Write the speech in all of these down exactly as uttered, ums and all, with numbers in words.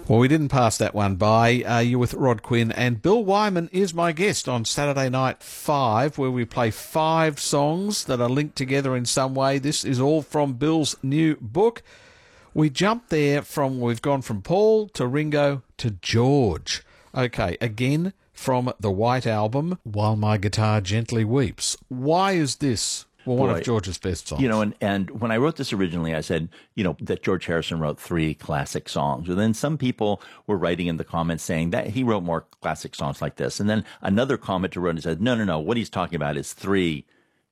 Well, we didn't pass that one by. Uh, you're with Rod Quinn, and Bill Wyman is my guest on Saturday Night Five, where we play five songs that are linked together in some way. This is all from Bill's new book. We jumped there from, we've gone from Paul to Ringo to George. Okay, again from the White Album, While My Guitar Gently Weeps. Why is this well, one Boy, of George's best songs? You know, and, and when I wrote this originally, I said, you know, that George Harrison wrote three classic songs. And then some people were writing in the comments saying that he wrote more classic songs like this. And then another commenter wrote and said, no, no, no, what he's talking about is three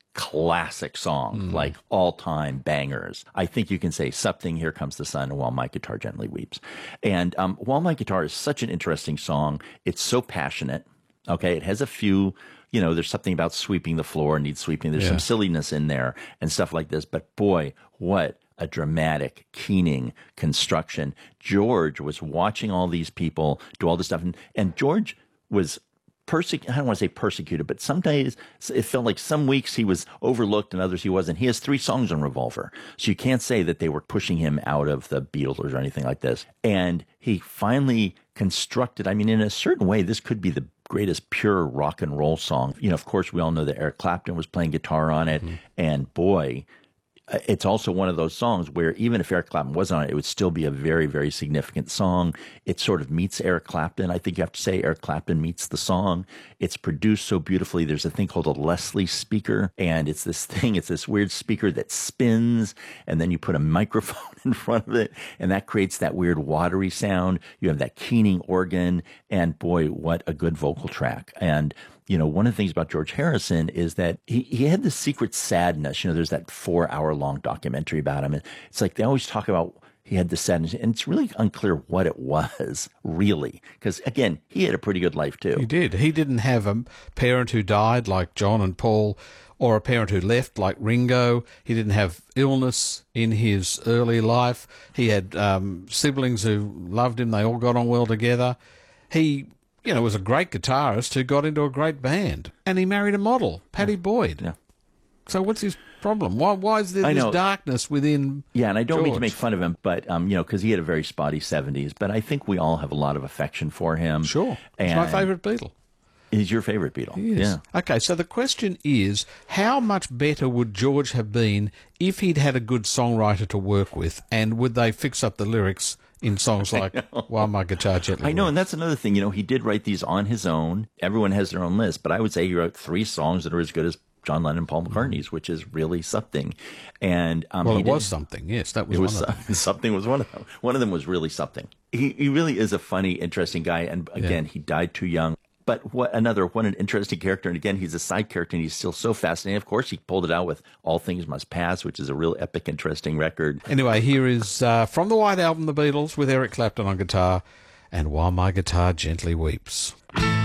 classic songs, mm. like all-time bangers. I think you can say Something, Here Comes the Sun, and While My Guitar Gently Weeps. And um, While My Guitar is such an interesting song. It's so passionate. Okay, it has a few, you know, there's something about sweeping the floor, needs sweeping. There's yeah. some silliness in there and stuff like this. But boy, what a dramatic, keening construction. George was watching all these people do all this stuff. And, and George was persecuted. I don't want to say persecuted, but some days it felt like some weeks he was overlooked and others he wasn't. He has three songs on Revolver. So you can't say that they were pushing him out of the Beatles or anything like this. And he finally constructed, I mean, in a certain way, this could be the greatest pure rock and roll song. You know, of course, we all know that Eric Clapton was playing guitar on it. Mm-hmm. And boy, it's also one of those songs where even if Eric Clapton wasn't on it, it would still be a very, very significant song. It sort of meets Eric Clapton. I think you have to say Eric Clapton meets the song. It's produced so beautifully. There's a thing called a Leslie speaker, and it's this thing, it's this weird speaker that spins, and then you put a microphone in front of it, and that creates that weird watery sound. You have that keening organ, and boy, what a good vocal track. And you know, one of the things about George Harrison is that he, he had this secret sadness. You know, there's that four hour long documentary about him. And it's like they always talk about he had this sadness. And it's really unclear what it was, really. Because, again, he had a pretty good life, too. He did. He didn't have a parent who died like John and Paul or a parent who left like Ringo. He didn't have illness in his early life. He had um, siblings who loved him. They all got on well together. He... you know, was a great guitarist who got into a great band. And he married a model, Pattie yeah. Boyd. Yeah. So what's his problem? Why Why is there I this know. darkness within Yeah, and I don't George? mean to make fun of him, but, um, you know, because he had a very spotty seventies. But I think we all have a lot of affection for him. Sure. And He's my favourite Beatle. He's your favourite Beatle. He is. Yeah. Okay, so the question is, how much better would George have been if he'd had a good songwriter to work with? And would they fix up the lyrics in songs like While My Guitar Gently I know, Weeps? and that's another thing. You know, he did write these on his own. Everyone has their own list, but I would say he wrote three songs that are as good as John Lennon and Paul McCartney's, which is really something. And um, Well, he it did, was something, yes. That was, it one was of them. Something was one of them. One of them was really something. He, he really is a funny, interesting guy. And again, yeah. he died too young. But what another, what an interesting character. And again, he's a side character and he's still so fascinating. Of course, he pulled it out with All Things Must Pass, which is a real epic, interesting record. Anyway, here is uh, from the White Album, The Beatles, with Eric Clapton on guitar, and While My Guitar Gently Weeps.